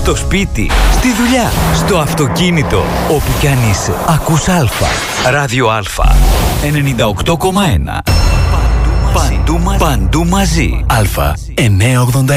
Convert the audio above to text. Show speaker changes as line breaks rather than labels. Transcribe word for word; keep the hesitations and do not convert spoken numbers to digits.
στο σπίτι, στη δουλειά, στο αυτοκίνητο, όπου κι αν είσαι. Ακούς Α. Ράδιο Α. ενενήντα οκτώ κόμμα ένα. Παντού μαζί. Παντού μαζί. Α. εννιακόσια ογδόντα